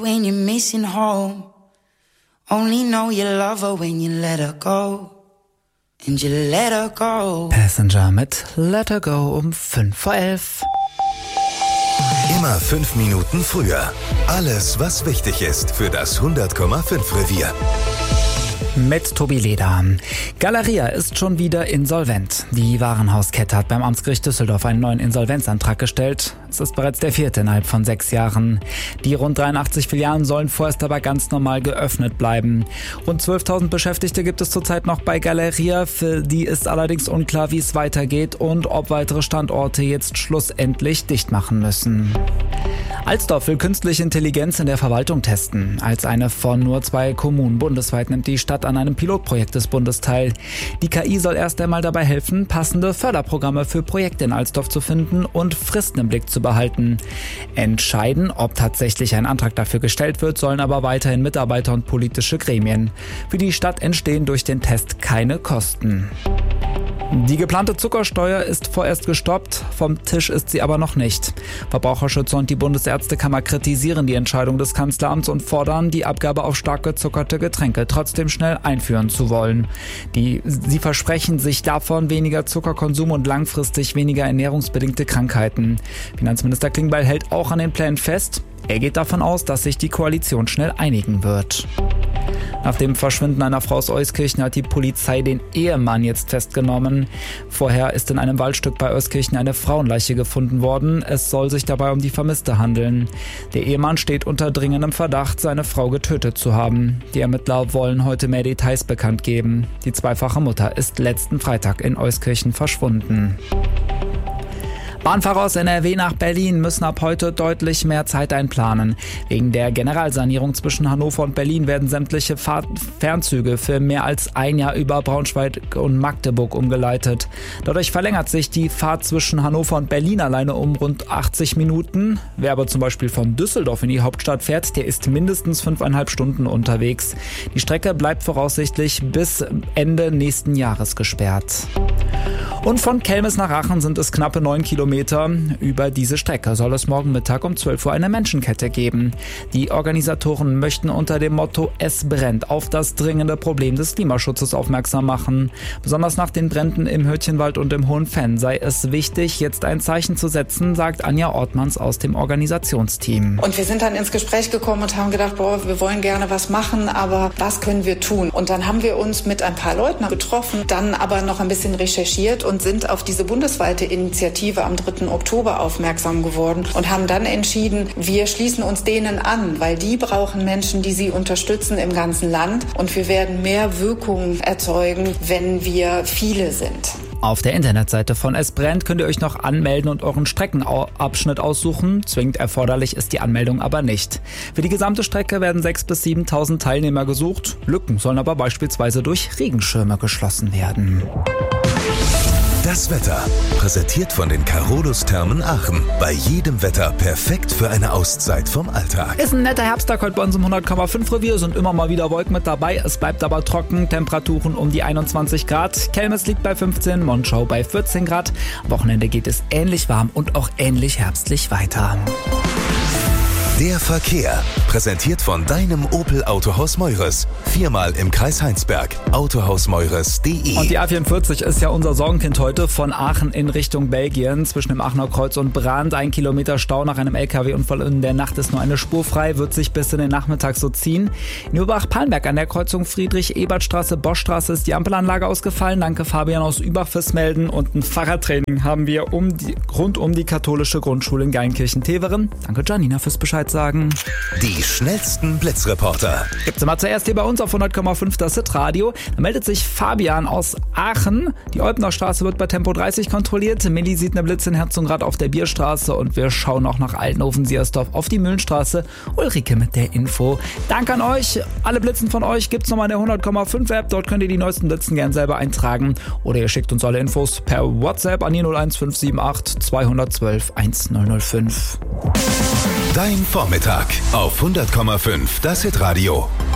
when you're missing home. Only know you love her when you let her go. And you let her go. Passenger mit Let Her Go um 11:05. Immer 5 Minuten früher. Alles, was wichtig ist für das 100,5 Revier. Mit Tobi Leder. Galeria ist schon wieder insolvent. Die Warenhauskette hat beim Amtsgericht Düsseldorf einen neuen Insolvenzantrag gestellt. Es ist bereits der 4. innerhalb von 6 Jahren. Die rund 83 Filialen sollen vorerst aber ganz normal geöffnet bleiben. Rund 12.000 Beschäftigte gibt es zurzeit noch bei Galeria. Für die ist allerdings unklar, wie es weitergeht und ob weitere Standorte jetzt schlussendlich dicht machen müssen. Alsdorf will künstliche Intelligenz in der Verwaltung testen. Als eine von nur 2 Kommunen bundesweit nimmt die Stadt an einem Pilotprojekt des Bundes teil. Die KI soll erst einmal dabei helfen, passende Förderprogramme für Projekte in Alsdorf zu finden und Fristen im Blick zu behalten. Entscheiden, ob tatsächlich ein Antrag dafür gestellt wird, sollen aber weiterhin Mitarbeiter und politische Gremien. Für die Stadt entstehen durch den Test keine Kosten. Die geplante Zuckersteuer ist vorerst gestoppt, vom Tisch ist sie aber noch nicht. Verbraucherschützer und die Bundesärztekammer kritisieren die Entscheidung des Kanzleramts und fordern, die Abgabe auf stark gezuckerte Getränke trotzdem schnell einführen zu wollen. Sie versprechen sich davon weniger Zuckerkonsum und langfristig weniger ernährungsbedingte Krankheiten. Finanzminister Klingbeil hält auch an den Plänen fest. Er geht davon aus, dass sich die Koalition schnell einigen wird. Nach dem Verschwinden einer Frau aus Euskirchen hat die Polizei den Ehemann jetzt festgenommen. Vorher ist in einem Waldstück bei Euskirchen eine Frauenleiche gefunden worden. Es soll sich dabei um die Vermisste handeln. Der Ehemann steht unter dringendem Verdacht, seine Frau getötet zu haben. Die Ermittler wollen heute mehr Details bekannt geben. Die zweifache Mutter ist letzten Freitag in Euskirchen verschwunden. Bahnfahrer aus NRW nach Berlin müssen ab heute deutlich mehr Zeit einplanen. Wegen der Generalsanierung zwischen Hannover und Berlin werden sämtliche Fernzüge für mehr als ein Jahr über Braunschweig und Magdeburg umgeleitet. Dadurch verlängert sich die Fahrt zwischen Hannover und Berlin alleine um rund 80 Minuten. Wer aber zum Beispiel von Düsseldorf in die Hauptstadt fährt, der ist mindestens 5,5 Stunden unterwegs. Die Strecke bleibt voraussichtlich bis Ende nächsten Jahres gesperrt. Und von Kelmis nach Aachen sind es knappe 9 Kilometer. Über diese Strecke soll es morgen Mittag um 12 Uhr eine Menschenkette geben. Die Organisatoren möchten unter dem Motto Es brennt auf das dringende Problem des Klimaschutzes aufmerksam machen. Besonders nach den Bränden im Hürtchenwald und im Hohenfenn sei es wichtig, jetzt ein Zeichen zu setzen, sagt Anja Ortmanns aus dem Organisationsteam. Und wir sind dann ins Gespräch gekommen und haben gedacht, wir wollen gerne was machen, aber was können wir tun? Und dann haben wir uns mit ein paar Leuten getroffen, dann aber noch ein bisschen recherchiert und sind auf diese bundesweite Initiative am 3. Oktober aufmerksam geworden und haben dann entschieden, wir schließen uns denen an, weil die brauchen Menschen, die sie unterstützen im ganzen Land. Und wir werden mehr Wirkung erzeugen, wenn wir viele sind. Auf der Internetseite von Es brennt könnt ihr euch noch anmelden und euren Streckenabschnitt aussuchen. Zwingend erforderlich ist die Anmeldung aber nicht. Für die gesamte Strecke werden 6.000 bis 7.000 Teilnehmer gesucht. Lücken sollen aber beispielsweise durch Regenschirme geschlossen werden. Das Wetter, präsentiert von den Carolus-Thermen Aachen. Bei jedem Wetter perfekt für eine Auszeit vom Alltag. Ist ein netter Herbsttag heute bei uns im 100,5 Revier. Sind immer mal wieder Wolken mit dabei. Es bleibt aber trocken. Temperaturen um die 21 Grad. Kelmis liegt bei 15, Monschau bei 14 Grad. Am Wochenende geht es ähnlich warm und auch ähnlich herbstlich weiter. Der Verkehr, präsentiert von deinem Opel Autohaus Meures. 4-mal im Kreis Heinsberg. Autohausmeures.de. Und die A44 ist ja unser Sorgenkind heute von Aachen in Richtung Belgien. Zwischen dem Aachener Kreuz und Brand 1 Kilometer Stau nach einem LKW-Unfall. In der Nacht ist nur eine Spur frei, wird sich bis in den Nachmittag so ziehen. In Übach-Palmberg an der Kreuzung Friedrich-Ebert-Straße, Boschstraße ist die Ampelanlage ausgefallen. Danke Fabian aus Übach fürs Melden. Und ein Fahrradtraining haben wir rund um die katholische Grundschule in Geilenkirchen-Teveren. Danke Janina fürs Bescheid sagen. Die schnellsten Blitzreporter. Gibt's immer zuerst hier bei uns auf 100,5 das Hitradio. Da meldet sich Fabian aus Aachen. Die Eubner Straße wird bei Tempo 30 kontrolliert. Milli sieht eine Blitz in Herzogenrath auf der Bierstraße und wir schauen auch nach Altenhofen-Siersdorf auf die Mühlenstraße. Ulrike mit der Info. Danke an euch. Alle Blitzen von euch gibt's nochmal in der 100,5 App. Dort könnt ihr die neuesten Blitzen gern selber eintragen. Oder ihr schickt uns alle Infos per WhatsApp an die 01578 212 1005. Dein Vormittag auf 100,5 das Hitradio.